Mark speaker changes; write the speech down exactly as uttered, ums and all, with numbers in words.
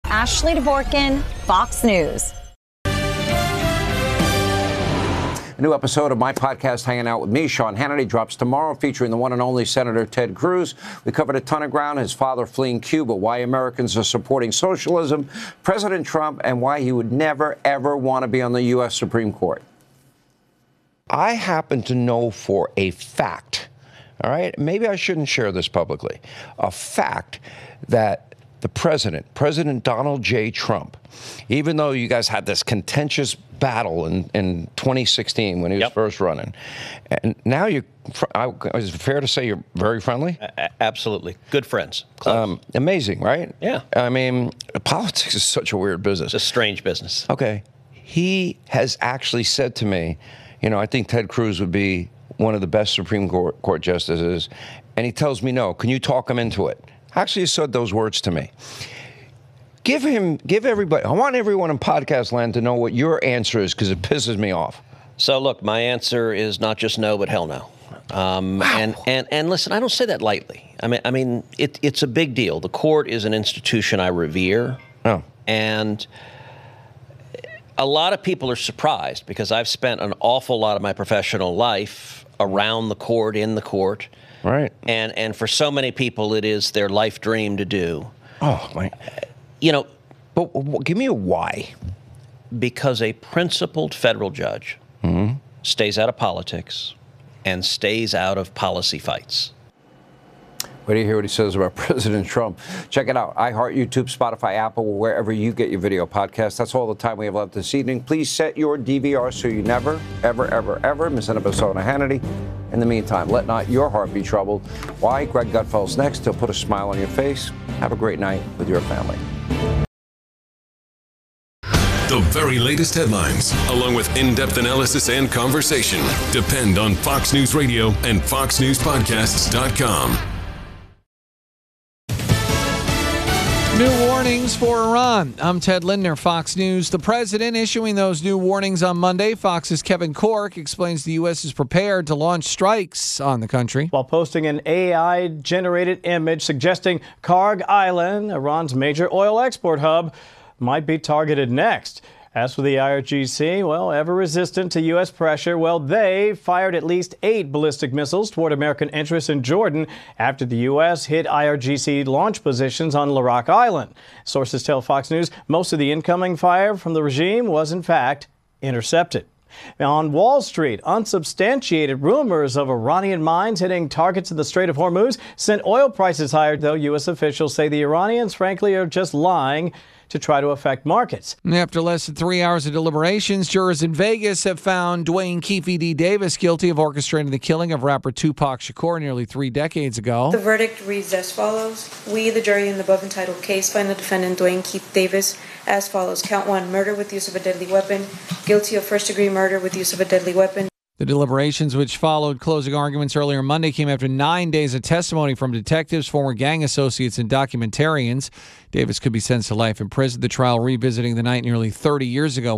Speaker 1: Ashley Dvorkin, Fox News.
Speaker 2: A new episode of my podcast, Hanging Out with Me, Sean Hannity, drops tomorrow, featuring the one and only Senator Ted Cruz. We covered a ton of ground: his father fleeing Cuba, why Americans are supporting socialism, President Trump, and why he would never, ever want to be on the U S Supreme Court. I happen to know for a fact, all right, maybe I shouldn't share this publicly, a fact that the president, President Donald J. Trump, even though you guys had this contentious battle in, in twenty sixteen when he was yep. first running, and now you, is it fair to say you're very friendly?
Speaker 3: A- absolutely. Good friends.
Speaker 2: Um, amazing, right?
Speaker 3: Yeah.
Speaker 2: I mean, politics is such a weird business.
Speaker 3: It's a strange business.
Speaker 2: Okay. He has actually said to me, you know, I think Ted Cruz would be one of the best Supreme Court, Court justices, and he tells me no. Can you talk him into it? Actually, he said those words to me. Give him, give everybody, I want everyone in podcast land to know what your answer is, because it pisses me off.
Speaker 3: So, look, my answer is not just no, but hell no. Um,
Speaker 2: wow.
Speaker 3: and, and, and listen, I don't say that lightly. I mean, I mean, it, it's a big deal. The court is an institution I revere.
Speaker 2: Oh.
Speaker 3: And a lot of people are surprised because I've spent an awful lot of my professional life around the court, in the court.
Speaker 2: Right.
Speaker 3: And and for so many people, it is their life dream to do.
Speaker 2: Oh, my.
Speaker 3: You know.
Speaker 2: But w- give me a why.
Speaker 3: Because a principled federal judge
Speaker 2: mm-hmm.
Speaker 3: stays out of politics and stays out of policy fights.
Speaker 2: Wait till you hear what he says about President Trump. Check it out. iHeart, YouTube, Spotify, Apple, wherever you get your video podcast. That's all the time we have left this evening. Please set your D V R so you never, ever, ever, ever miss an episode of Hannity. In the meantime, let not your heart be troubled. Why? Greg Gutfeld's next. He'll put a smile on your face. Have a great night with your family.
Speaker 4: The very latest headlines, along with in-depth analysis and conversation, depend on Fox News Radio and fox news podcasts dot com.
Speaker 5: New warnings for Iran. I'm Ted Lindner, Fox News. The president issuing those new warnings on Monday. Fox's Kevin Corke explains the U S is prepared to launch strikes on the country.
Speaker 6: While posting an A I-generated image suggesting Karg Island, Iran's major oil export hub, might be targeted next. As for the I R G C, well, ever resistant to U S pressure, well, they fired at least eight ballistic missiles toward American interests in Jordan after the U S hit I R G C launch positions on Larak Island. Sources tell Fox News most of the incoming fire from the regime was, in fact, intercepted. Now, on Wall Street, unsubstantiated rumors of Iranian mines hitting targets in the Strait of Hormuz sent oil prices higher, though U S officials say the Iranians, frankly, are just lying to try to affect markets.
Speaker 5: After less than three hours of deliberations, jurors in Vegas have found Dwayne Keefe D. Davis guilty of orchestrating the killing of rapper Tupac Shakur nearly three decades ago.
Speaker 7: The verdict reads as follows. We, the jury in the above entitled case, find the defendant Dwayne Keefe Davis as follows. Count one, murder with use of a deadly weapon. Guilty of first-degree murder with use of a deadly weapon.
Speaker 5: The deliberations, which followed closing arguments earlier Monday, came after nine days of testimony from detectives, former gang associates, and documentarians. Davis could be sentenced to life in prison. The trial revisiting the night nearly thirty years ago.